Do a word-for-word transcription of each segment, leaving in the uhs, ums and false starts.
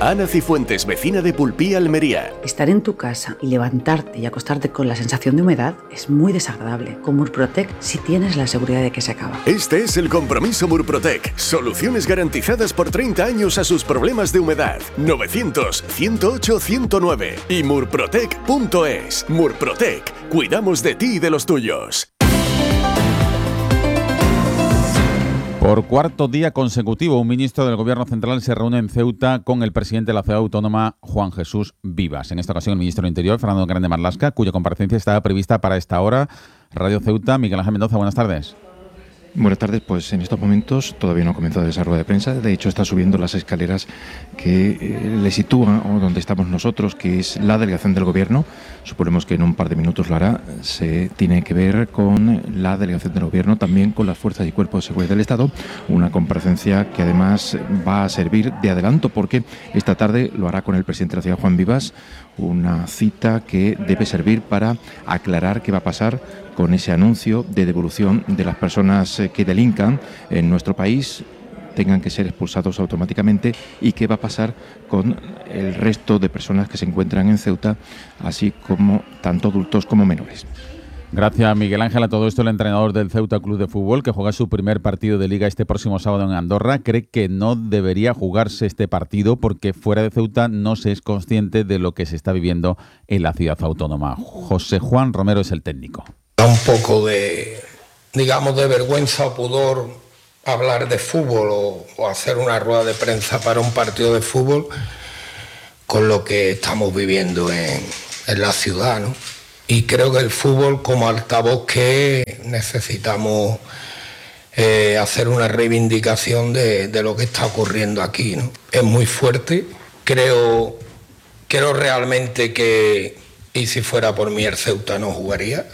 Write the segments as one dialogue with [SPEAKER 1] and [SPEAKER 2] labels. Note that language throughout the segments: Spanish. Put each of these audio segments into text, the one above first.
[SPEAKER 1] Ana Cifuentes, vecina de Pulpí, Almería.
[SPEAKER 2] Estar en tu casa y levantarte y acostarte con la sensación de humedad es muy desagradable. Con Murprotec sí tienes la seguridad de que se acaba.
[SPEAKER 1] Este es el compromiso Murprotec. Soluciones garantizadas por treinta años a sus problemas de humedad. novecientos, ciento ocho, ciento nueve y murprotec punto es. Murprotec. Cuidamos de ti y de los tuyos.
[SPEAKER 3] Por cuarto día consecutivo, un ministro del Gobierno Central se reúne en Ceuta con el presidente de la ciudad autónoma, Juan Jesús Vivas. En esta ocasión, el ministro del Interior, Fernando Grande Marlaska, cuya comparecencia estaba prevista para esta hora. Radio Ceuta, Miguel Ángel Mendoza, buenas tardes.
[SPEAKER 4] Buenas tardes, pues en estos momentos todavía no ha comenzado esa rueda de prensa. De hecho, está subiendo las escaleras que eh, le sitúa o donde estamos nosotros, que es la delegación del Gobierno. Suponemos que en un par de minutos lo hará. Se tiene que ver con la delegación del Gobierno, también con las fuerzas y cuerpos de seguridad del Estado. Una comparecencia que además va a servir de adelanto, porque esta tarde lo hará con el presidente de la ciudad, Juan Vivas. Una cita que debe servir para aclarar qué va a pasar con ese anuncio de devolución de las personas que delincan en nuestro país, tengan que ser expulsados automáticamente, y qué va a pasar con el resto de personas que se encuentran en Ceuta, así como tanto adultos como menores.
[SPEAKER 3] Gracias, Miguel Ángel. A todo esto, el entrenador del Ceuta Club de Fútbol, que juega su primer partido de Liga este próximo sábado en Andorra, cree que no debería jugarse este partido porque fuera de Ceuta no se es consciente de lo que se está viviendo en la ciudad autónoma. José Juan Romero es el técnico.
[SPEAKER 5] Da un poco de, digamos, de vergüenza o pudor hablar de fútbol o, o hacer una rueda de prensa para un partido de fútbol con lo que estamos viviendo en, en la ciudad, ¿no? Y creo que el fútbol, como altavoz que necesitamos eh, hacer una reivindicación de, de lo que está ocurriendo aquí, ¿no? Es muy fuerte. Creo, creo realmente que, y si fuera por mí, el Ceuta no jugaría.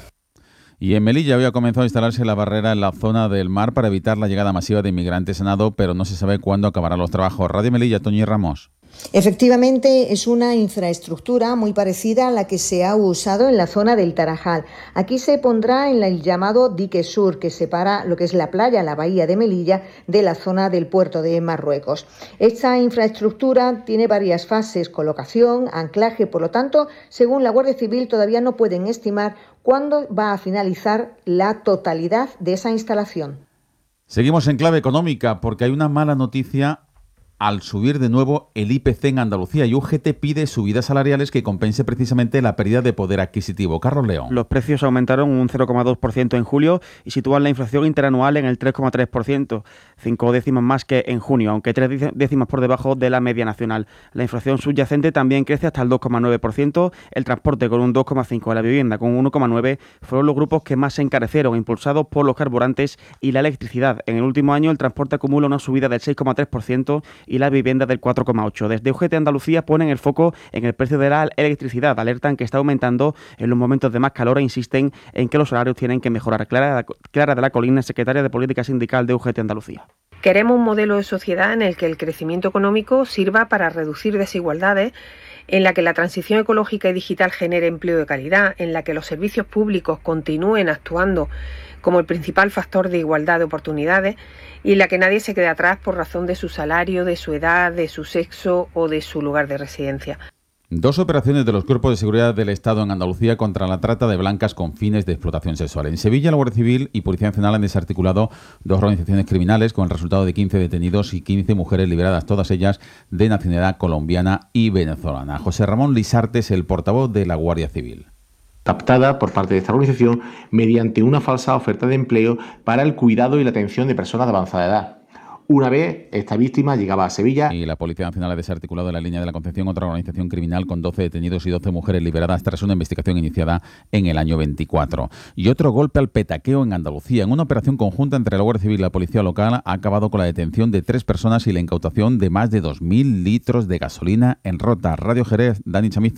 [SPEAKER 3] Y en Melilla había comenzado a instalarse la barrera en la zona del mar para evitar la llegada masiva de inmigrantes a nado, pero no se sabe cuándo acabarán los trabajos. Radio Melilla, Toñi Ramos.
[SPEAKER 6] Efectivamente, es una infraestructura muy parecida a la que se ha usado en la zona del Tarajal. Aquí se pondrá en el llamado dique sur, que separa lo que es la playa, la bahía de Melilla, de la zona del puerto de Marruecos. Esta infraestructura tiene varias fases: colocación, anclaje. Por lo tanto, según la Guardia Civil, todavía no pueden estimar cuándo va a finalizar la totalidad de esa instalación.
[SPEAKER 3] Seguimos en clave económica porque hay una mala noticia al subir de nuevo el I P C en Andalucía, y U G T pide subidas salariales que compense precisamente la pérdida de poder adquisitivo. Carlos León.
[SPEAKER 7] Los precios aumentaron un cero coma dos por ciento en julio y sitúan la inflación interanual en el tres coma tres por ciento, cinco décimas más que en junio, aunque tres décimas por debajo de la media nacional. La inflación subyacente también crece hasta el dos coma nueve por ciento, el transporte con un dos coma cinco por ciento, la vivienda con un uno coma nueve por ciento, fueron los grupos que más se encarecieron, impulsados por los carburantes y la electricidad. En el último año el transporte acumula una subida del seis coma tres por ciento y la vivienda del cuatro coma ocho por ciento. Desde U G T Andalucía ponen el foco en el precio de la electricidad, alertan que está aumentando en los momentos de más calor e insisten en que los salarios tienen que mejorar. Clara, Clara de la Colina, secretaria de Política Sindical de U G T Andalucía.
[SPEAKER 8] Queremos un modelo de sociedad en el que el crecimiento económico sirva para reducir desigualdades, en la que la transición ecológica y digital genere empleo de calidad, en la que los servicios públicos continúen actuando como el principal factor de igualdad de oportunidades y en la que nadie se quede atrás por razón de su salario, de su edad, de su sexo o de su lugar de residencia.
[SPEAKER 3] Dos operaciones de los cuerpos de seguridad del Estado en Andalucía contra la trata de blancas con fines de explotación sexual. En Sevilla, la Guardia Civil y Policía Nacional han desarticulado dos organizaciones criminales con el resultado de quince detenidos y quince mujeres liberadas, todas ellas de nacionalidad colombiana y venezolana. José Ramón Lisarte es el portavoz de la Guardia Civil.
[SPEAKER 9] Captada por parte de esta organización mediante una falsa oferta de empleo para el cuidado y la atención de personas de avanzada edad. Una vez esta víctima llegaba a Sevilla.
[SPEAKER 3] Y la Policía Nacional ha desarticulado en la línea de la Concepción otra organización criminal con doce detenidos y doce mujeres liberadas tras una investigación iniciada en el año veinticuatro. Y otro golpe al petaqueo en Andalucía. En una operación conjunta entre la Guardia Civil y la Policía Local ha acabado con la detención de tres personas y la incautación de más de dos mil litros de gasolina en Rota. Radio Jerez, Dani Chamizo.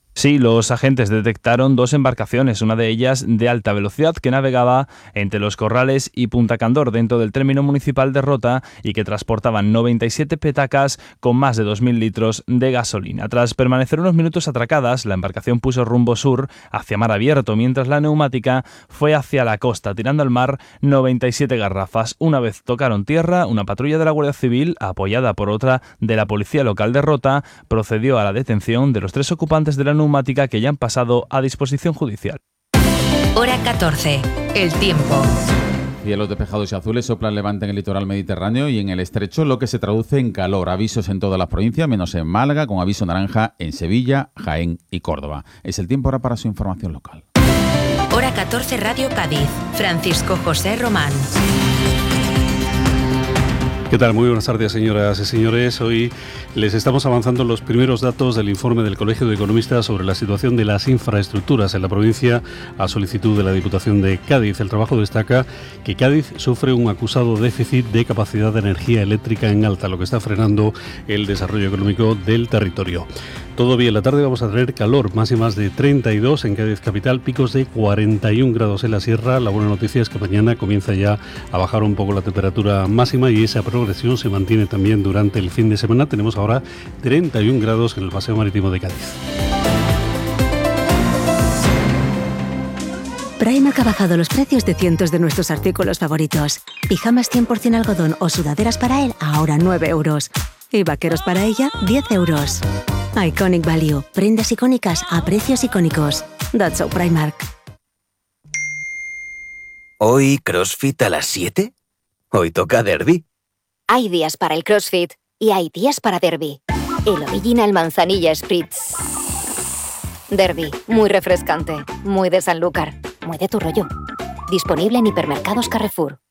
[SPEAKER 10] Sí, los agentes detectaron dos embarcaciones, una de ellas de alta velocidad que navegaba entre Los Corrales y Punta Candor dentro del término municipal de Rota y que transportaban noventa y siete petacas con más de dos mil litros de gasolina. Tras permanecer unos minutos atracadas, la embarcación puso rumbo sur hacia mar abierto, mientras la neumática fue hacia la costa, tirando al mar noventa y siete garrafas. Una vez tocaron tierra, una patrulla de la Guardia Civil, apoyada por otra de la Policía Local de Rota, procedió a la detención de los tres ocupantes de la neumática que ya han pasado a disposición judicial.
[SPEAKER 11] Hora catorce. El tiempo.
[SPEAKER 3] Cielos despejados y azules, sopla el levante en el litoral mediterráneo y en el estrecho, lo que se traduce en calor. Avisos en todas las provincias, menos en Málaga, con aviso naranja en Sevilla, Jaén y Córdoba. Es el tiempo ahora para su información local.
[SPEAKER 11] Hora catorce, Radio Cádiz. Francisco José Román.
[SPEAKER 12] ¿Qué tal? Muy buenas tardes, señoras y señores. Hoy les estamos avanzando los primeros datos del informe del Colegio de Economistas sobre la situación de las infraestructuras en la provincia a solicitud de la Diputación de Cádiz. El trabajo destaca que Cádiz sufre un acusado déficit de capacidad de energía eléctrica en alta, lo que está frenando el desarrollo económico del territorio. Todavía en la tarde vamos a tener calor, máximas de treinta y dos en Cádiz capital, picos de cuarenta y un grados en la sierra. La buena noticia es que mañana comienza ya a bajar un poco la temperatura máxima y esa progresión se mantiene también durante el fin de semana. Tenemos ahora treinta y un grados en el Paseo Marítimo de Cádiz.
[SPEAKER 13] Primark ha bajado los precios de cientos de nuestros artículos favoritos. Pijamas cien por ciento algodón o sudaderas para él, ahora nueve euros. Y vaqueros para ella, diez euros. Iconic Value. Prendas icónicas a precios icónicos. That's so Primark.
[SPEAKER 14] ¿Hoy CrossFit a las siete? ¿Hoy toca derbi?
[SPEAKER 15] Hay días para el CrossFit y hay días para derbi. El Original Manzanilla Spritz. Derbi, muy refrescante, muy de Sanlúcar, muy de tu rollo. Disponible en hipermercados Carrefour.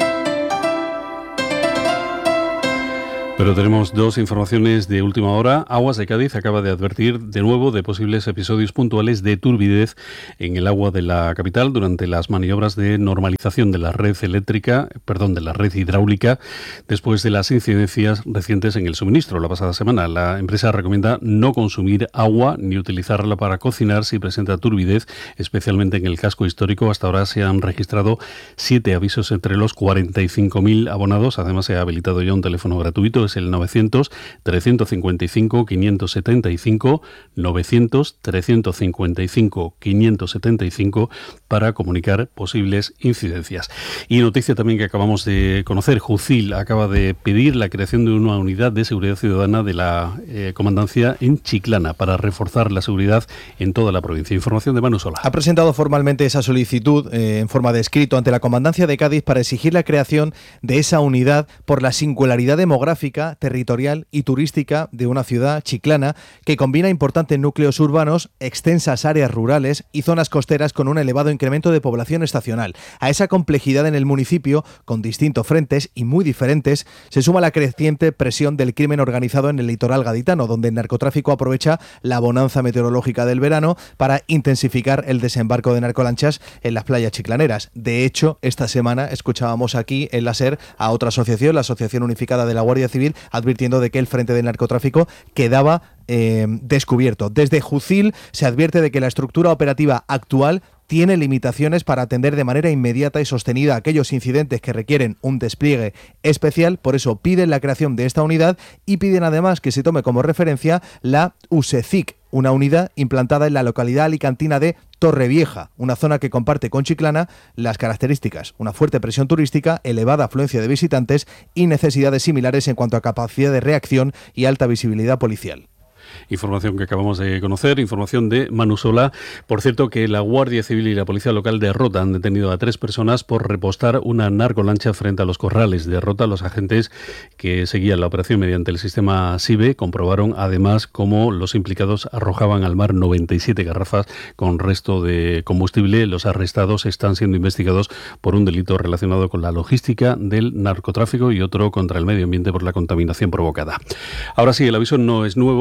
[SPEAKER 12] Pero tenemos dos informaciones de última hora. Aguas de Cádiz acaba de advertir de nuevo de posibles episodios puntuales de turbidez en el agua de la capital durante las maniobras de normalización de la red eléctrica, perdón, de la red hidráulica, después de las incidencias recientes en el suministro. La pasada semana la empresa recomienda no consumir agua ni utilizarla para cocinar si presenta turbidez, especialmente en el casco histórico. Hasta ahora se han registrado siete avisos entre los cuarenta y cinco mil abonados. Además se ha habilitado ya un teléfono gratuito. Es el novecientos, trescientos cincuenta y cinco, quinientos setenta y cinco, novecientos, trescientos cincuenta y cinco, quinientos setenta y cinco para comunicar posibles incidencias. Y noticia también que acabamos de conocer, Jucil acaba de pedir la creación de una unidad de seguridad ciudadana de la eh, comandancia en Chiclana para reforzar la seguridad en toda la provincia. Información de Manu Sola.
[SPEAKER 16] Ha presentado formalmente esa solicitud eh, en forma de escrito ante la comandancia de Cádiz para exigir la creación de esa unidad por la singularidad demográfica, territorial y turística de una ciudad, Chiclana, que combina importantes núcleos urbanos, extensas áreas rurales y zonas costeras con un elevado incremento de población estacional. A esa complejidad en el municipio, con distintos frentes y muy diferentes, se suma la creciente presión del crimen organizado en el litoral gaditano, donde el narcotráfico aprovecha la bonanza meteorológica del verano para intensificar el desembarco de narcolanchas en las playas chiclaneras. De hecho, esta semana escuchábamos aquí en la SER a otra asociación, la Asociación Unificada de la Guardia Civil, advirtiendo de que el frente del narcotráfico quedaba eh, descubierto. Desde Jucil se advierte de que la estructura operativa actual tiene limitaciones para atender de manera inmediata y sostenida aquellos incidentes que requieren un despliegue especial. Por eso piden la creación de esta unidad y piden además que se tome como referencia la U S E C I C, una unidad implantada en la localidad alicantina de Torrevieja, una zona que comparte con Chiclana las características, una fuerte presión turística, elevada afluencia de visitantes y necesidades similares en cuanto a capacidad de reacción y alta visibilidad policial.
[SPEAKER 12] Información que acabamos de conocer, información de Manu Sola. Por cierto, que la Guardia Civil y la Policía Local de Rota han detenido a tres personas por repostar una narcolancha frente a los corrales de Rota. Los agentes que seguían la operación mediante el sistema SIBE comprobaron además cómo los implicados arrojaban al mar noventa y siete garrafas con resto de combustible. Los arrestados están siendo investigados por un delito relacionado con la logística del narcotráfico y otro contra el medio ambiente por la contaminación provocada. Ahora sí, el aviso no es nuevo, pero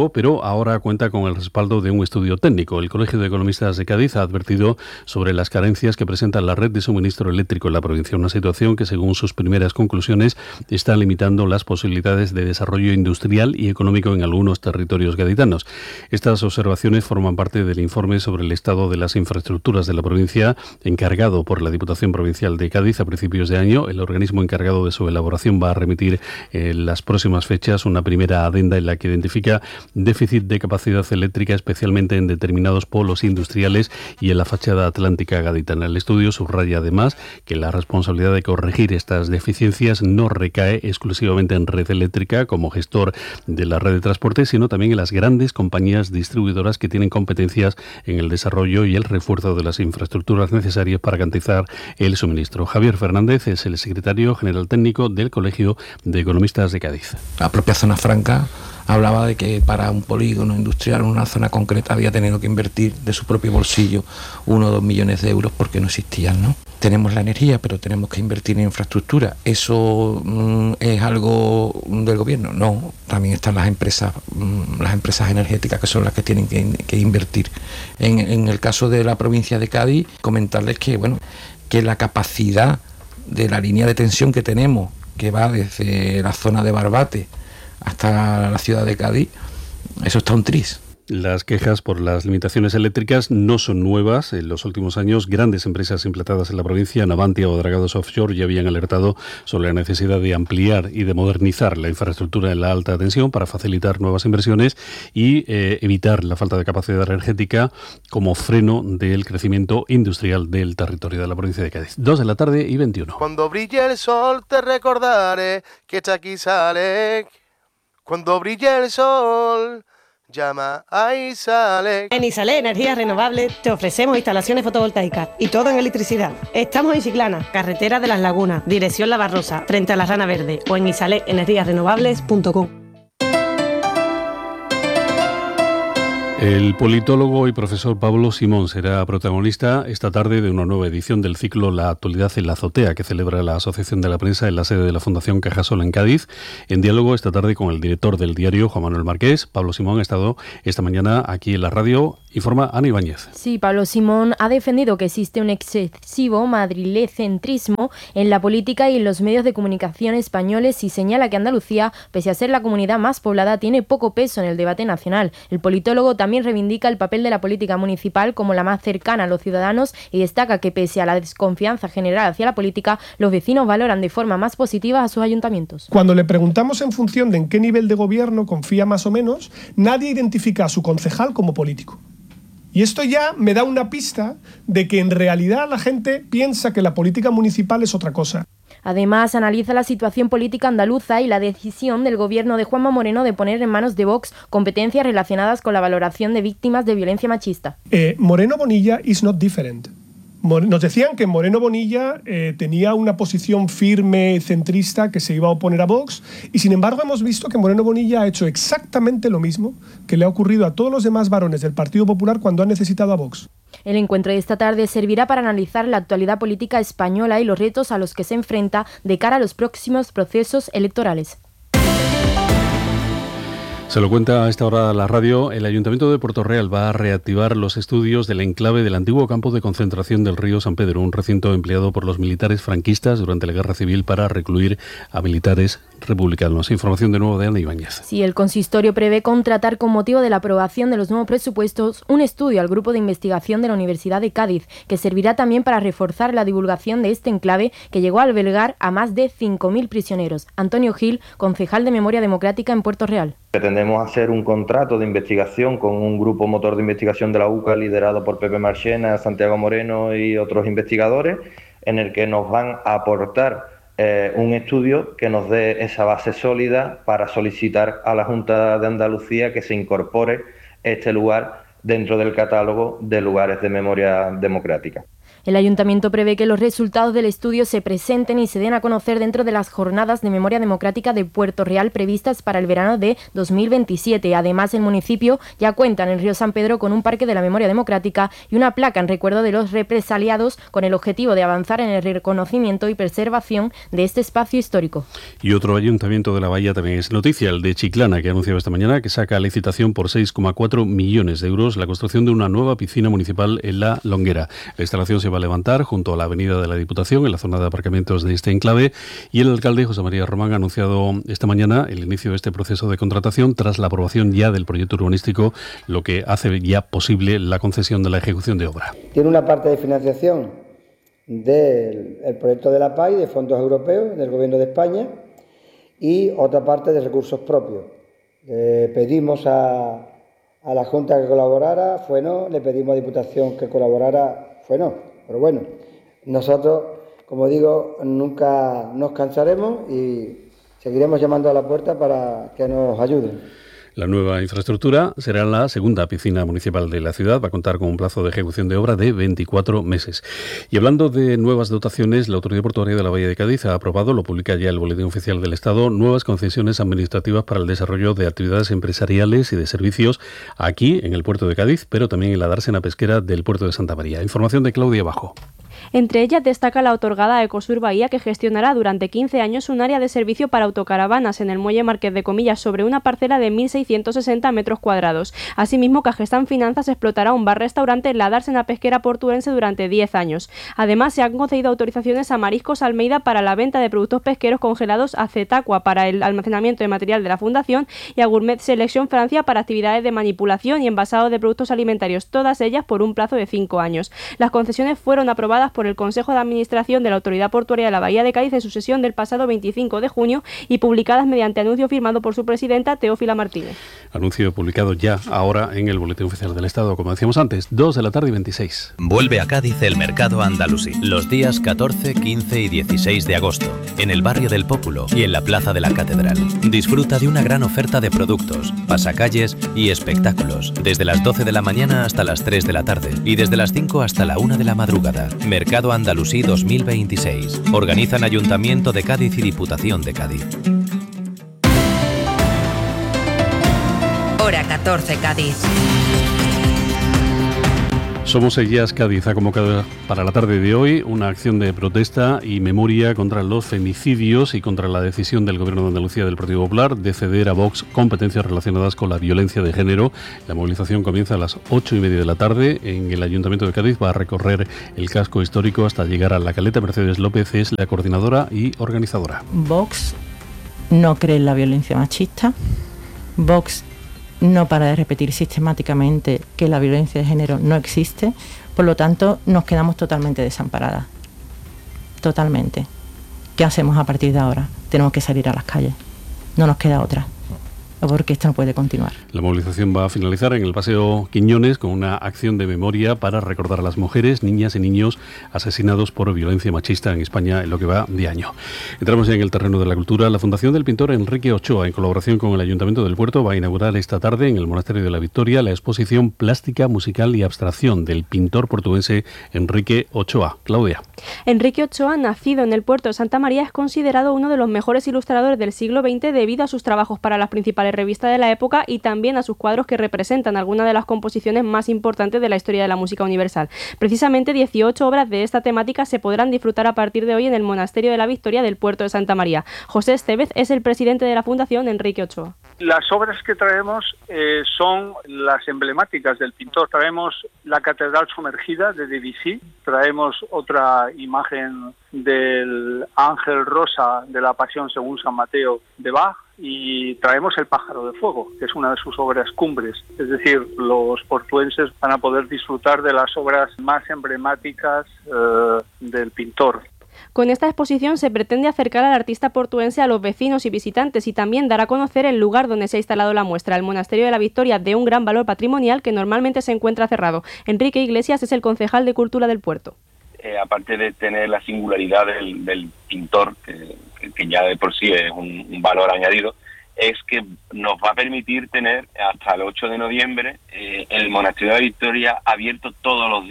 [SPEAKER 12] ahora cuenta con el respaldo de un estudio técnico. El Colegio de Economistas de Cádiz ha advertido sobre las carencias que presenta la red de suministro eléctrico en la provincia, una situación que, según sus primeras conclusiones, está limitando las posibilidades de desarrollo industrial y económico en algunos territorios gaditanos. Estas observaciones forman parte del informe sobre el estado de las infraestructuras de la provincia, encargado por la Diputación Provincial de Cádiz a principios de año. El organismo encargado de su elaboración va a remitir en las próximas fechas una primera adenda en la que identifica déficit de capacidad eléctrica, especialmente en determinados polos industriales y en la fachada atlántica gaditana. El estudio subraya además que la responsabilidad de corregir estas deficiencias no recae exclusivamente en Red Eléctrica como gestor de la red de transporte, sino también en las grandes compañías distribuidoras que tienen competencias en el desarrollo y el refuerzo de las infraestructuras necesarias para garantizar el suministro. Javier Fernández es el secretario general técnico del Colegio de Economistas de Cádiz.
[SPEAKER 17] La propia zona franca hablaba de que para un polígono industrial en una zona concreta había tenido que invertir de su propio bolsillo uno o dos millones de euros porque no existían, ¿no? Tenemos la energía, pero tenemos que invertir en infraestructura. ¿Eso mm, es algo del gobierno? No, también están las empresas, mm, las empresas energéticas que son las que tienen que, que invertir. En, en el caso de la provincia de Cádiz, comentarles que, bueno, que la capacidad de la línea de tensión que tenemos, que va desde la zona de Barbate hasta la ciudad de Cádiz, eso está un tris.
[SPEAKER 12] Las quejas por las limitaciones eléctricas no son nuevas. En los últimos años, grandes empresas implantadas en la provincia, Navantia o Dragados Offshore, ya habían alertado sobre la necesidad de ampliar y de modernizar la infraestructura en la alta tensión para facilitar nuevas inversiones y eh, evitar la falta de capacidad energética como freno del crecimiento industrial del territorio de la provincia de Cádiz. Dos de la tarde y veintiuno.
[SPEAKER 18] Cuando brille el sol te recordaré que está aquí sale. Cuando brille el sol, llama a Isale.
[SPEAKER 19] En Isale Energías Renovables te ofrecemos instalaciones fotovoltaicas y todo en electricidad. Estamos en Chiclana, carretera de las Lagunas, dirección La Barrosa, frente a la Rana Verde, o en isale energías renovables punto com.
[SPEAKER 12] El politólogo y profesor Pablo Simón será protagonista esta tarde de una nueva edición del ciclo La actualidad en la azotea, que celebra la Asociación de la Prensa en la sede de la Fundación Cajasol en Cádiz, en diálogo esta tarde con el director del diario, Juan Manuel Marqués. Pablo Simón ha estado esta mañana aquí en la radio. Informa Ana Ibáñez.
[SPEAKER 20] Sí, Pablo Simón ha defendido que existe un excesivo madrilecentrismo en la política y en los medios de comunicación españoles y señala que Andalucía, pese a ser la comunidad más poblada, tiene poco peso en el debate nacional. El politólogo también reivindica el papel de la política municipal como la más cercana a los ciudadanos y destaca que pese a la desconfianza general hacia la política, los vecinos valoran de forma más positiva a sus ayuntamientos.
[SPEAKER 21] Cuando le preguntamos en función de en qué nivel de gobierno confía más o menos, nadie identifica a su concejal como político. Y esto ya me da una pista de que en realidad la gente piensa que la política municipal es otra cosa.
[SPEAKER 20] Además, analiza la situación política andaluza y la decisión del gobierno de Juanma Moreno de poner en manos de Vox competencias relacionadas con la valoración de víctimas de violencia machista.
[SPEAKER 21] Eh, Moreno Bonilla is not different. Nos decían que Moreno Bonilla eh, tenía una posición firme, centrista, que se iba a oponer a Vox, y sin embargo hemos visto que Moreno Bonilla ha hecho exactamente lo mismo que le ha ocurrido a todos los demás varones del Partido Popular cuando han necesitado a Vox.
[SPEAKER 20] El encuentro de esta tarde servirá para analizar la actualidad política española y los retos a los que se enfrenta de cara a los próximos procesos electorales.
[SPEAKER 12] Se lo cuenta a esta hora la radio. El Ayuntamiento de Puerto Real va a reactivar los estudios del enclave del antiguo campo de concentración del Río San Pedro, un recinto empleado por los militares franquistas durante la Guerra Civil para recluir a militares republicanos. Información de nuevo de Ana Ibáñez.
[SPEAKER 20] Sí, el consistorio prevé contratar con motivo de la aprobación de los nuevos presupuestos un estudio al grupo de investigación de la Universidad de Cádiz, que servirá también para reforzar la divulgación de este enclave que llegó a albergar a más de cinco mil prisioneros. Antonio Gil, concejal de Memoria Democrática en Puerto Real.
[SPEAKER 22] Pretendemos hacer un contrato de investigación con un grupo motor de investigación de la U C A liderado por Pepe Marchena, Santiago Moreno y otros investigadores, en el que nos van a aportar eh, un estudio que nos dé esa base sólida para solicitar a la Junta de Andalucía que se incorpore este lugar dentro del catálogo de lugares de memoria democrática.
[SPEAKER 20] El Ayuntamiento prevé que los resultados del estudio se presenten y se den a conocer dentro de las jornadas de memoria democrática de Puerto Real previstas para el verano de dos mil veintisiete. Además, el municipio ya cuenta en el río San Pedro con un parque de la memoria democrática y una placa en recuerdo de los represaliados, con el objetivo de avanzar en el reconocimiento y preservación de este espacio histórico.
[SPEAKER 12] Y otro ayuntamiento de la Bahía también es noticia, el de Chiclana, que ha anunciado esta mañana que saca a licitación por seis coma cuatro millones de euros la construcción de una nueva piscina municipal en La Longuera. La instalación se va a levantar junto a la avenida de la Diputación, en la zona de aparcamientos de este enclave, y el alcalde José María Román ha anunciado esta mañana el inicio de este proceso de contratación tras la aprobación ya del proyecto urbanístico, lo que hace ya posible la concesión de la ejecución de obra.
[SPEAKER 1] Tiene una parte de financiación del el proyecto de la P A I, de fondos europeos, del Gobierno de España, y otra parte de recursos propios. Le pedimos a, a la Junta que colaborara, fue no, le pedimos a Diputación que colaborara, fue no, pero bueno, nosotros, como digo, nunca nos cansaremos y seguiremos llamando a la puerta para que nos ayuden.
[SPEAKER 12] La nueva infraestructura será la segunda piscina municipal de la ciudad. Va a contar con un plazo de ejecución de obra de veinticuatro meses. Y hablando de nuevas dotaciones, la Autoridad Portuaria de la Bahía de Cádiz ha aprobado, lo publica ya el Boletín Oficial del Estado, nuevas concesiones administrativas para el desarrollo de actividades empresariales y de servicios aquí, en el puerto de Cádiz, pero también en la dársena pesquera del puerto de Santa María. Información de Claudia Bajo.
[SPEAKER 2] Entre ellas destaca la otorgada a Ecosur Bahía, que gestionará durante quince años un área de servicio para autocaravanas en el muelle Marqués de Comillas sobre una parcela de mil seiscientos sesenta metros cuadrados. Asimismo, Cajestán Finanzas explotará un bar-restaurante en la dársena pesquera portuense durante diez años. Además, se han concedido autorizaciones a Mariscos Almeida para la venta de productos pesqueros congelados, a Cetacua para el almacenamiento de material de la Fundación y a Gourmet Selection Francia para actividades de manipulación y envasado de productos alimentarios, todas ellas por un plazo de cinco años. Las concesiones fueron aprobadas por el Consejo de Administración de la Autoridad Portuaria de la Bahía de Cádiz en su sesión del pasado veinticinco de junio y publicadas mediante anuncio firmado por su presidenta, Teófila Martínez.
[SPEAKER 12] Anuncio publicado ya ahora en el Boletín Oficial del Estado, como decíamos antes, dos de la tarde y veintiséis.
[SPEAKER 23] Vuelve a Cádiz el Mercado Andalusí, los días catorce, quince y dieciséis de agosto, en el barrio del Pópulo y en la Plaza de la Catedral. Disfruta de una gran oferta de productos, pasacalles y espectáculos, desde las doce de la mañana hasta las tres de la tarde y desde las cinco hasta la una de la madrugada. Mercado Andalusí dos mil veintiséis. Organizan Ayuntamiento de Cádiz y Diputación de Cádiz.
[SPEAKER 11] Hora catorce, Cádiz.
[SPEAKER 12] Somos Ellas Cádiz ha convocado para la tarde de hoy una acción de protesta y memoria contra los femicidios y contra la decisión del Gobierno de Andalucía del Partido Popular de ceder a Vox competencias relacionadas con la violencia de género. La movilización comienza a las ocho y media de la tarde en el Ayuntamiento de Cádiz. Va a recorrer el casco histórico hasta llegar a la Caleta. Mercedes López es la coordinadora y organizadora.
[SPEAKER 24] Vox no cree en la violencia machista. Vox no para de repetir sistemáticamente que la violencia de género no existe, por lo tanto nos quedamos totalmente desamparadas, totalmente. ¿Qué hacemos a partir de ahora? Tenemos que salir a las calles, no nos queda otra, porque esto no puede continuar.
[SPEAKER 12] La movilización va a finalizar en el Paseo Quiñones con una acción de memoria para recordar a las mujeres, niñas y niños asesinados por violencia machista en España en lo que va de año. Entramos ya en el terreno de la cultura. La Fundación del pintor Enrique Ochoa, en colaboración con el Ayuntamiento del Puerto, va a inaugurar esta tarde en el Monasterio de la Victoria la exposición Plástica, Musical y Abstracción del pintor portuguese Enrique Ochoa. Claudia.
[SPEAKER 2] Enrique Ochoa, nacido en el puerto de Santa María, es considerado uno de los mejores ilustradores del siglo veinte debido a sus trabajos para las principales revistas de la época y también a sus cuadros que representan algunas de las composiciones más importantes de la historia de la música universal. Precisamente dieciocho obras de esta temática se podrán disfrutar a partir de hoy en el Monasterio de la Victoria del puerto de Santa María. José Estevez es el presidente de la Fundación Enrique Ochoa.
[SPEAKER 25] Las obras que traemos eh, son las emblemáticas del pintor. Traemos la Catedral Sumergida de Debussy, traemos otra imagen del Ángel Rosa de la Pasión según San Mateo de Bach y traemos el Pájaro de Fuego, que es una de sus obras cumbres. Es decir, los portuenses van a poder disfrutar de las obras más emblemáticas eh, del pintor.
[SPEAKER 2] Con esta exposición se pretende acercar al artista portuense a los vecinos y visitantes y también dar a conocer el lugar donde se ha instalado la muestra, el Monasterio de la Victoria, de un gran valor patrimonial que normalmente se encuentra cerrado. Enrique Iglesias es el concejal de Cultura del Puerto.
[SPEAKER 26] Eh, aparte de tener la singularidad del, del pintor, que, que ya de por sí es un, un valor añadido, es que nos va a permitir tener hasta el ocho de noviembre eh, el Monasterio de la Victoria abierto todos los días.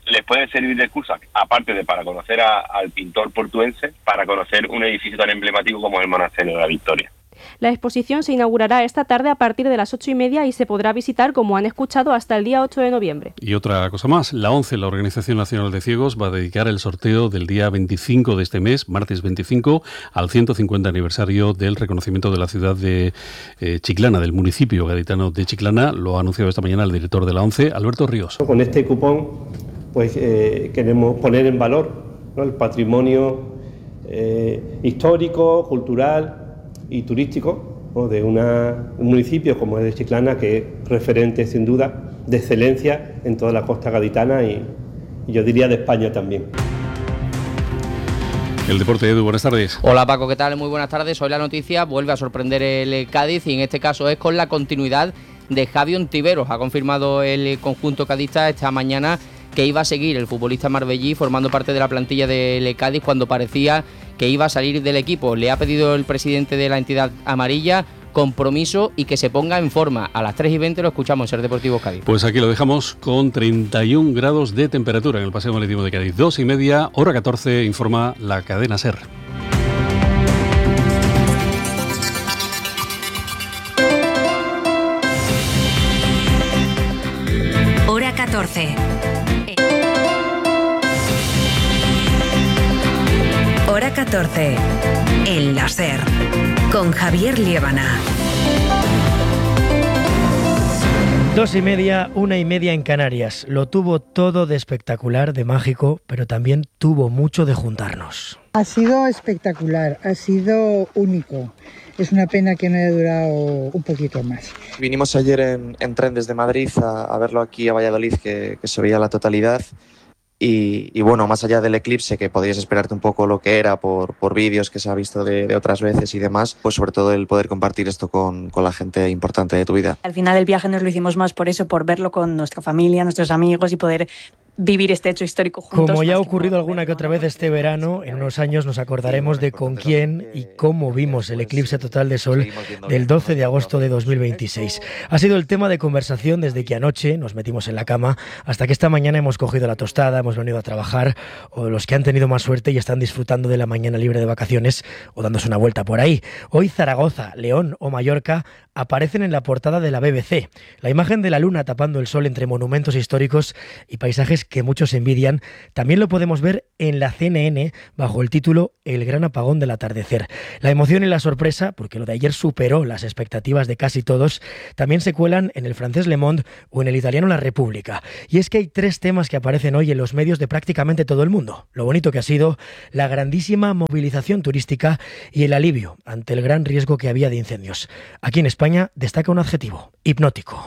[SPEAKER 26] les puede servir de excusa, aparte de para conocer a, al pintor portuense, para conocer un edificio tan emblemático como el Monasterio de la Victoria.
[SPEAKER 2] La exposición se inaugurará esta tarde a partir de las ocho y media y se podrá visitar, como han escuchado, hasta el día ocho de noviembre.
[SPEAKER 12] Y otra cosa más, la ONCE, la Organización Nacional de Ciegos, va a dedicar el sorteo del día veinticinco de este mes, martes veinticinco, al ciento cincuenta aniversario del reconocimiento de la ciudad de eh, Chiclana, del municipio gaditano de Chiclana. Lo ha anunciado esta mañana el director de la ONCE, Alberto Ríos.
[SPEAKER 4] Con este cupón pues eh, queremos poner en valor, ¿no?, el patrimonio eh, histórico, cultural y turístico, ¿no?, de una, un municipio como el de Chiclana, que es referente sin duda de excelencia en toda la costa gaditana y, y yo diría de España también.
[SPEAKER 12] El deporte, Edu, buenas tardes.
[SPEAKER 5] Hola Paco, ¿qué tal? Muy buenas tardes. Hoy la noticia vuelve a sorprender el Cádiz y en este caso es con la continuidad de Javi Ontiveros. Ha confirmado el conjunto cadista esta mañana que iba a seguir el futbolista marbellí formando parte de la plantilla del Cádiz cuando parecía que iba a salir del equipo. Le ha pedido el presidente de la entidad amarilla compromiso y que se ponga en forma. A las tres y veinte lo escuchamos en Ser Deportivo Cádiz.
[SPEAKER 12] Pues aquí lo dejamos con treinta y un grados de temperatura en el Paseo Marítimo de Cádiz. Dos y media, hora catorce, informa la cadena SER.
[SPEAKER 11] Hora catorce. Hora catorce. En la SER. Con Javier Liébana.
[SPEAKER 6] Dos y media, una y media en Canarias. Lo tuvo todo de espectacular, de mágico, pero también tuvo mucho de juntarnos.
[SPEAKER 7] Ha sido espectacular, ha sido único. Es una pena que no haya durado un poquito más.
[SPEAKER 8] Vinimos ayer en, en tren desde Madrid a, a verlo aquí a Valladolid, que, que se veía la totalidad. Y, y bueno, más allá del eclipse, que podrías esperarte un poco lo que era por, por vídeos que se ha visto de, de otras veces y demás, pues sobre todo el poder compartir esto con, con la gente importante de tu vida.
[SPEAKER 9] Al final el viaje nos lo hicimos más por eso, por verlo con nuestra familia, nuestros amigos y poder vivir este hecho histórico juntos.
[SPEAKER 6] Como ya ha ocurrido alguna que otra vez este verano, en unos años nos acordaremos de con quién y cómo vimos el eclipse total de sol del doce de agosto de dos mil veintiséis. Ha sido el tema de conversación desde que anoche nos metimos en la cama hasta que esta mañana hemos cogido la tostada, hemos venido a trabajar, o los que han tenido más suerte y están disfrutando de la mañana libre de vacaciones o dándose una vuelta por ahí. Hoy Zaragoza, León o Mallorca aparecen en la portada de la B B C. La imagen de la luna tapando el sol entre monumentos históricos y paisajes que muchos envidian, también lo podemos ver en la C N N bajo el título El gran apagón del atardecer. La emoción y la sorpresa, porque lo de ayer superó las expectativas de casi todos, también se cuelan en el francés Le Monde o en el italiano La Repubblica. Y es que hay tres temas que aparecen hoy en los medios de prácticamente todo el mundo. Lo bonito que ha sido, la grandísima movilización turística y el alivio ante el gran riesgo que había de incendios. Aquí en España destaca un adjetivo: hipnótico.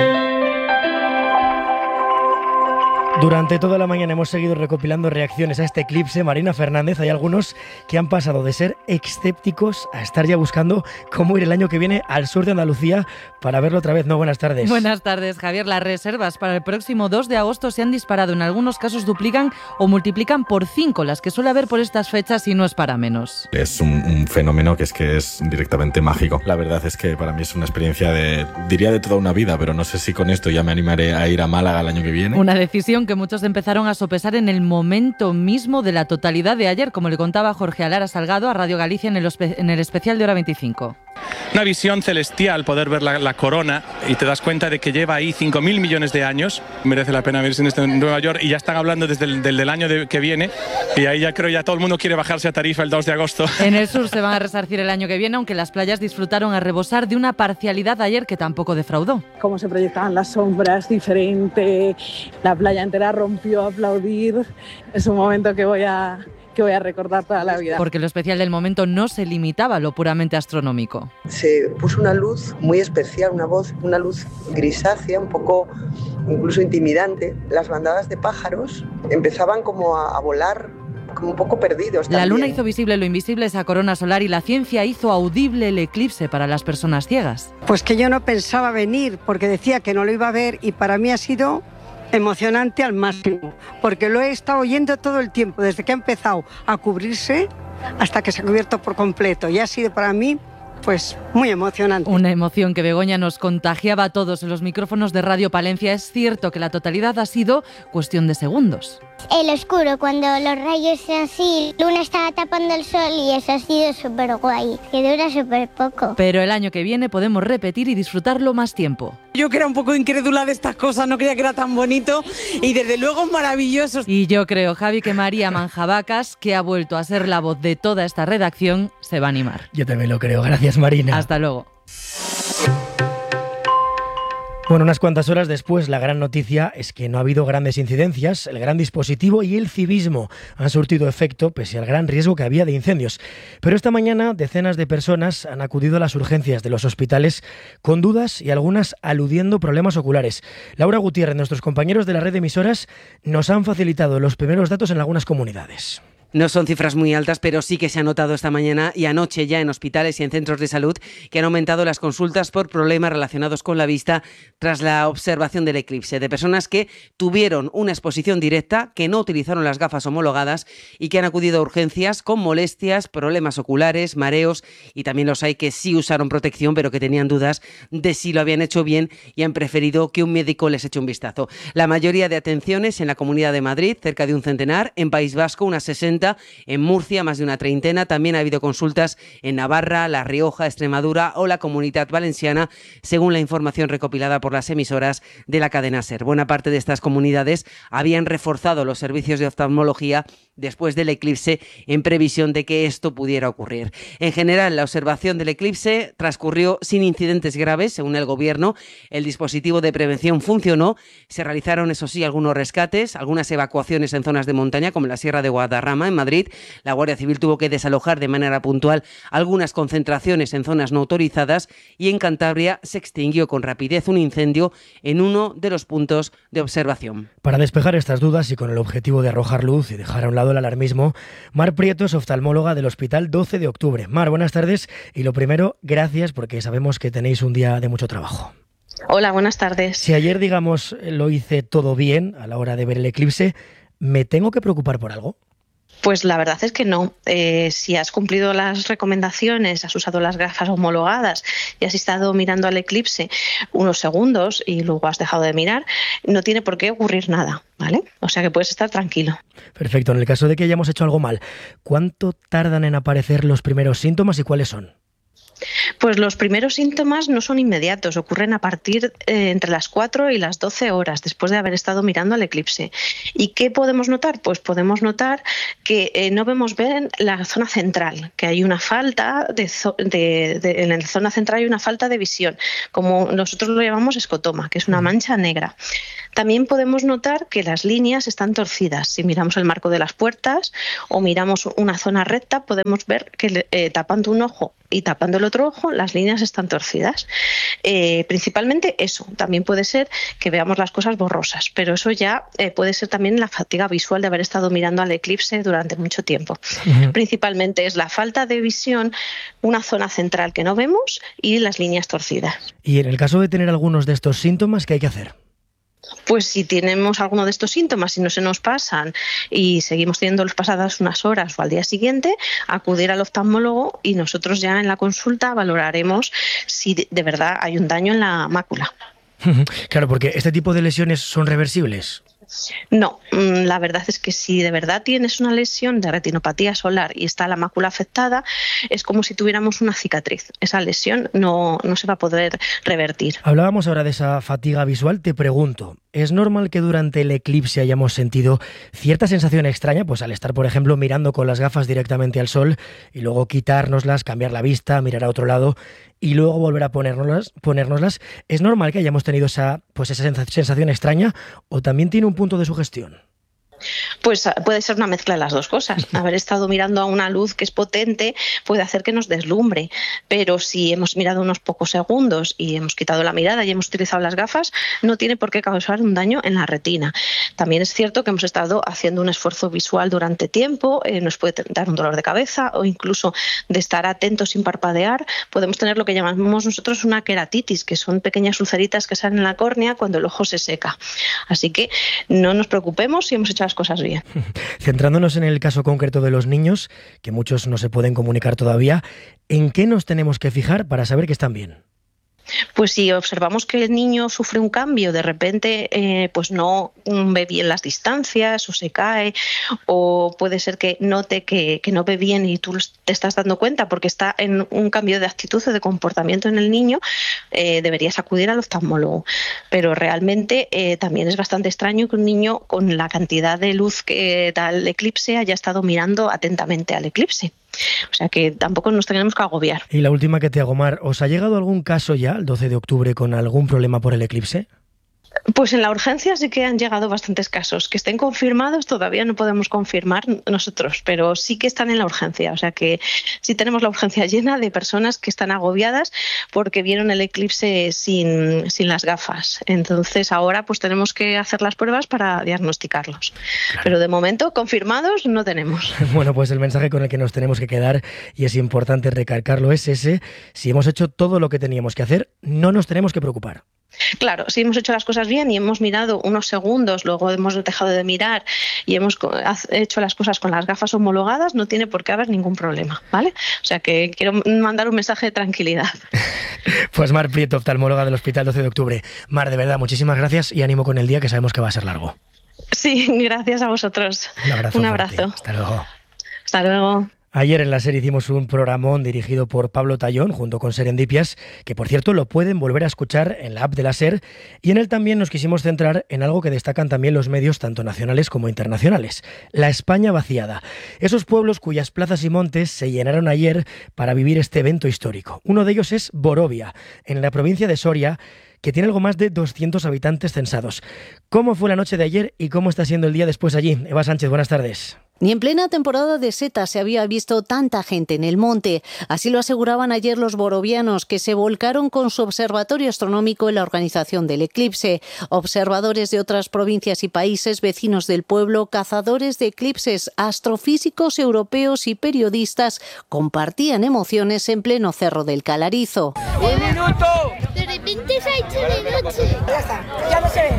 [SPEAKER 6] Durante toda la mañana hemos seguido recopilando reacciones a este eclipse. Marina Fernández, hay algunos que han pasado de ser escépticos a estar ya buscando cómo ir el año que viene al sur de Andalucía para verlo otra vez. No, buenas tardes.
[SPEAKER 27] Buenas tardes, Javier. Las reservas para el próximo dos de agosto se han disparado. En algunos casos duplican o multiplican por cinco las que suele haber por estas fechas y no es para menos.
[SPEAKER 28] Es un, un fenómeno que es que es directamente mágico. La verdad es que para mí es una experiencia de, diría de toda una vida, pero no sé si con esto ya me animaré a ir a Málaga el año que viene.
[SPEAKER 27] Una decisión que muchos empezaron a sopesar en el momento mismo de la totalidad de ayer, como le contaba Jorge Alara Salgado a Radio Galicia en el, en el especial de Hora veinticinco.
[SPEAKER 29] Una visión celestial, poder ver la, la corona, y te das cuenta de que lleva ahí cinco mil millones de años. Merece la pena verse en, este, en Nueva York, y ya están hablando desde el del, del año de, que viene, y ahí ya creo ya todo el mundo quiere bajarse a Tarifa el dos de agosto.
[SPEAKER 27] En el sur se van a resarcir el año que viene, aunque las playas disfrutaron a rebosar de una parcialidad ayer que tampoco defraudó.
[SPEAKER 30] Cómo se proyectaban las sombras, diferente, la playa entera rompió a aplaudir. Es un momento que voy a... que voy a recordar toda la vida.
[SPEAKER 27] Porque lo especial del momento no se limitaba a lo puramente astronómico.
[SPEAKER 31] Se puso una luz muy especial, una voz, una luz grisácea, un poco incluso intimidante. Las bandadas de pájaros empezaban como a, a volar, como un poco perdidos también.
[SPEAKER 27] La luna hizo visible lo invisible, esa corona solar, y la ciencia hizo audible el eclipse para las personas ciegas.
[SPEAKER 32] Pues que yo no pensaba venir, porque decía que no lo iba a ver, y para mí ha sido emocionante al máximo, porque lo he estado oyendo todo el tiempo, desde que ha empezado a cubrirse hasta que se ha cubierto por completo, y ha sido para mí pues muy emocionante.
[SPEAKER 27] Una emoción que Begoña nos contagiaba a todos en los micrófonos de Radio Palencia. Es cierto que la totalidad ha sido cuestión de segundos.
[SPEAKER 3] El oscuro, cuando los rayos así, Luna estaba tapando el sol y eso ha sido súper guay, que dura súper poco.
[SPEAKER 27] Pero el año que viene podemos repetir y disfrutarlo más tiempo.
[SPEAKER 10] Yo que era un poco incrédula de estas cosas, no creía que era tan bonito y desde luego maravilloso.
[SPEAKER 27] Y yo creo, Javi, que María Manjabacas, que ha vuelto a ser la voz de toda esta redacción, se va a animar.
[SPEAKER 6] Yo también lo creo. Gracias, Marina.
[SPEAKER 27] Hasta luego.
[SPEAKER 6] Bueno, unas cuantas horas después, la gran noticia es que no ha habido grandes incidencias. El gran dispositivo y el civismo han surtido efecto pese al gran riesgo que había de incendios. Pero esta mañana decenas de personas han acudido a las urgencias de los hospitales con dudas y algunas aludiendo problemas oculares. Laura Gutiérrez, nuestros compañeros de la red de emisoras, nos han facilitado los primeros datos en algunas comunidades.
[SPEAKER 13] No son cifras muy altas, pero sí que se ha notado esta mañana y anoche ya en hospitales y en centros de salud que han aumentado las consultas por problemas relacionados con la vista tras la observación del eclipse, de personas que tuvieron una exposición directa, que no utilizaron las gafas homologadas y que han acudido a urgencias con molestias, problemas oculares, mareos, y también los hay que sí usaron protección pero que tenían dudas de si lo habían hecho bien y han preferido que un médico les eche un vistazo. La mayoría de atenciones en la Comunidad de Madrid, cerca de un centenar, en País Vasco unas sesenta, en Murcia más de una treintena, también ha habido consultas en Navarra, La Rioja, Extremadura o la Comunidad Valenciana, según la información recopilada por las emisoras de la cadena SER. Buena parte de estas comunidades habían reforzado los servicios de oftalmología después del eclipse en previsión de que esto pudiera ocurrir. En general, la observación del eclipse transcurrió sin incidentes graves, según el Gobierno. El dispositivo de prevención funcionó. Se realizaron, eso sí, algunos rescates, algunas evacuaciones en zonas de montaña, como la Sierra de Guadarrama, en Madrid. La Guardia Civil tuvo que desalojar de manera puntual algunas concentraciones en zonas no autorizadas y en Cantabria se extinguió con rapidez un incendio en uno de los puntos de observación.
[SPEAKER 6] Para despejar estas dudas y con el objetivo de arrojar luz y dejar a un lado el alarmismo, Mar Prieto es oftalmóloga del Hospital doce de octubre. Mar, buenas tardes y lo primero, gracias porque sabemos que tenéis un día de mucho trabajo.
[SPEAKER 14] Hola, buenas tardes.
[SPEAKER 6] Si ayer, digamos, lo hice todo bien a la hora de ver el eclipse, ¿me tengo que preocupar por algo?
[SPEAKER 14] Pues la verdad es que no. Eh, si has cumplido las recomendaciones, has usado las gafas homologadas y has estado mirando al eclipse unos segundos y luego has dejado de mirar, no tiene por qué ocurrir nada, ¿vale? O sea que puedes estar tranquilo.
[SPEAKER 6] Perfecto. En el caso de que hayamos hecho algo mal, ¿cuánto tardan en aparecer los primeros síntomas y cuáles son?
[SPEAKER 14] Pues los primeros síntomas no son inmediatos, ocurren a partir eh, entre las cuatro y las doce horas después de haber estado mirando al eclipse. ¿Y qué podemos notar? Pues podemos notar que eh, no vemos bien la zona central, que hay una falta de, de, de en la zona central hay una falta de visión, como nosotros lo llamamos escotoma, que es una mancha negra. También podemos notar que las líneas están torcidas. Si miramos el marco de las puertas o miramos una zona recta, podemos ver que eh, tapando un ojo y tapando el otro ojo, las líneas están torcidas. Eh, principalmente eso. También puede ser que veamos las cosas borrosas, pero eso ya eh, puede ser también la fatiga visual de haber estado mirando al eclipse durante mucho tiempo. Uh-huh. Principalmente es la falta de visión, una zona central que no vemos y las líneas torcidas.
[SPEAKER 6] Y en el caso de tener algunos de estos síntomas, ¿qué hay que hacer?
[SPEAKER 14] Pues si tenemos alguno de estos síntomas y no se nos pasan y seguimos teniendo los pasadas unas horas o al día siguiente, acudir al oftalmólogo y nosotros ya en la consulta valoraremos si de verdad hay un daño en la mácula.
[SPEAKER 6] Claro, porque este tipo de lesiones son reversibles.
[SPEAKER 14] No, la verdad es que si de verdad tienes una lesión de retinopatía solar y está la mácula afectada, es como si tuviéramos una cicatriz. Esa lesión no, no se va a poder revertir.
[SPEAKER 6] Hablábamos ahora de esa fatiga visual. Te pregunto, ¿es normal que durante el eclipse hayamos sentido cierta sensación extraña? Pues al estar, por ejemplo, mirando con las gafas directamente al sol y luego quitárnoslas, cambiar la vista, mirar a otro lado y luego volver a ponérnoslas, ponérnoslas. ¿Es normal que hayamos tenido esa, pues esa sensación extraña o también tiene un punto de sugestión?
[SPEAKER 14] Pues puede ser una mezcla de las dos cosas. Haber estado mirando a una luz que es potente puede hacer que nos deslumbre, pero si hemos mirado unos pocos segundos y hemos quitado la mirada y hemos utilizado las gafas, no tiene por qué causar un daño en la retina. También es cierto que hemos estado haciendo un esfuerzo visual durante tiempo, eh, nos puede dar un dolor de cabeza o incluso de estar atentos sin parpadear, podemos tener lo que llamamos nosotros una queratitis, que son pequeñas ulceritas que salen en la córnea cuando el ojo se seca. Así que no nos preocupemos si hemos hecho las las cosas bien.
[SPEAKER 6] Centrándonos en el caso concreto de los niños, que muchos no se pueden comunicar todavía, ¿en qué nos tenemos que fijar para saber que están bien?
[SPEAKER 14] Pues si observamos que el niño sufre un cambio, de repente eh, pues no ve bien las distancias o se cae, o puede ser que note que, que no ve bien y tú te estás dando cuenta porque está en un cambio de actitud o de comportamiento en el niño, eh, deberías acudir al oftalmólogo. Pero realmente eh, también es bastante extraño que un niño con la cantidad de luz que da el eclipse haya estado mirando atentamente al eclipse. O sea que tampoco nos tenemos que agobiar.
[SPEAKER 6] Y la última que te hago, Mar, ¿os ha llegado algún caso ya, el doce de octubre, con algún problema por el eclipse?
[SPEAKER 14] Pues en la urgencia sí que han llegado bastantes casos. Que estén confirmados todavía no podemos confirmar nosotros, pero sí que están en la urgencia. O sea que sí tenemos la urgencia llena de personas que están agobiadas porque vieron el eclipse sin, sin las gafas. Entonces ahora pues tenemos que hacer las pruebas para diagnosticarlos. Claro. Pero de momento confirmados no tenemos.
[SPEAKER 6] Bueno, pues el mensaje con el que nos tenemos que quedar, y es importante recalcarlo, es ese: si hemos hecho todo lo que teníamos que hacer, no nos tenemos que preocupar.
[SPEAKER 14] Claro, si hemos hecho las cosas bien y hemos mirado unos segundos, luego hemos dejado de mirar y hemos hecho las cosas con las gafas homologadas, no tiene por qué haber ningún problema, ¿vale? O sea que quiero mandar un mensaje de tranquilidad.
[SPEAKER 6] Pues Mar Prieto, oftalmóloga del Hospital doce de octubre. Mar, de verdad, muchísimas gracias y ánimo con el día, que sabemos que va a ser largo.
[SPEAKER 14] Sí, gracias a vosotros.
[SPEAKER 6] Un abrazo.
[SPEAKER 14] Un abrazo.
[SPEAKER 6] Hasta luego.
[SPEAKER 14] Hasta luego.
[SPEAKER 6] Ayer en la serie hicimos un programón dirigido por Pablo Tallón junto con Serendipias, que por cierto lo pueden volver a escuchar en la app de la SER, y en él también nos quisimos centrar en algo que destacan también los medios tanto nacionales como internacionales: la España vaciada. Esos pueblos cuyas plazas y montes se llenaron ayer para vivir este evento histórico. Uno de ellos es Borovia, en la provincia de Soria, que tiene algo más de doscientos habitantes censados. ¿Cómo fue la noche de ayer y cómo está siendo el día después allí? Eva Sánchez, buenas tardes.
[SPEAKER 1] Ni en plena temporada de setas se había visto tanta gente en el monte. Así lo aseguraban ayer los borovianos, que se volcaron con su observatorio astronómico en la organización del eclipse. Observadores de otras provincias y países vecinos del pueblo, cazadores de eclipses, astrofísicos europeos y periodistas compartían emociones en pleno Cerro del Calarizo.
[SPEAKER 15] ¡Un minuto!
[SPEAKER 3] De repente se ha hecho de noche.
[SPEAKER 15] Ya está, ya no se ve.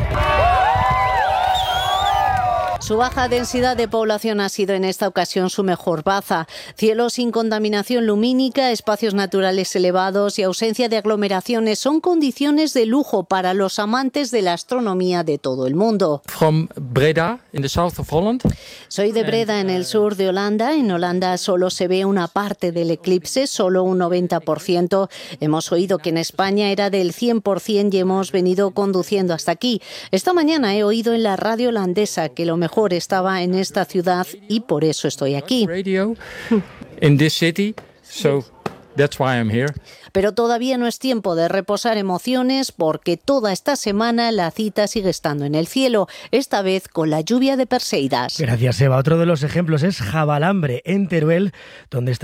[SPEAKER 1] Su baja densidad de población ha sido en esta ocasión su mejor baza. Cielo sin contaminación lumínica, espacios naturales elevados y ausencia de aglomeraciones son condiciones de lujo para los amantes de la astronomía de todo el mundo.
[SPEAKER 16] From Breda, in the south of Holland.
[SPEAKER 1] Soy de Breda, en el sur de Holanda. En Holanda solo se ve una parte del eclipse, solo un noventa por ciento. Hemos oído que en España era del cien por ciento y hemos venido conduciendo hasta aquí. Esta mañana he oído en la radio holandesa que lo mejor estaba en esta ciudad y por eso estoy aquí.
[SPEAKER 16] Radio in this city, so that's why I'm here.
[SPEAKER 1] Pero todavía no es tiempo de reposar emociones, porque toda esta semana la cita sigue estando en el cielo, esta vez con la lluvia de Perseidas.
[SPEAKER 6] Gracias, Eva. Otro de los ejemplos es Jabalambre, en Teruel, donde está